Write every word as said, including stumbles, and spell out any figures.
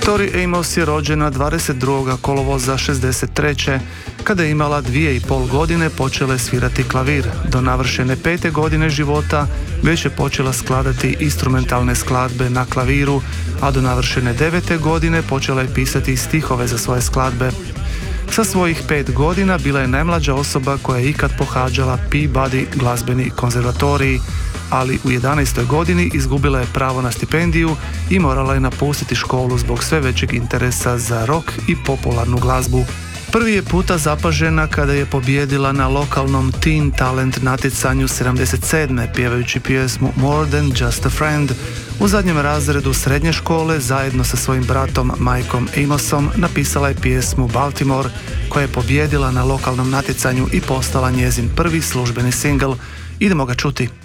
Tori Amos je rođena dvadeset drugog kolovoza šezdeset treće Kada je imala dvije i pol godine počela je svirati klavir. Do navršene pete godine života već je počela skladati instrumentalne skladbe na klaviru, a do navršene devete godine počela je pisati stihove za svoje skladbe. Sa svojih pet godina bila je najmlađa osoba koja je ikad pohađala Peabody glazbeni konzervatorij, ali u jedanaestoj godini izgubila je pravo na stipendiju i morala je napustiti školu zbog sve većeg interesa za rock i popularnu glazbu. Prvi je puta zapažena kada je pobijedila na lokalnom Teen Talent natjecanju sedamdeset sedme pjevajući pjesmu More Than Just a Friend. U zadnjem razredu srednje škole zajedno sa svojim bratom Mikeom Amosom napisala je pjesmu Baltimore koja je pobijedila na lokalnom natjecanju i postala njezin prvi službeni singl. Idemo ga čuti.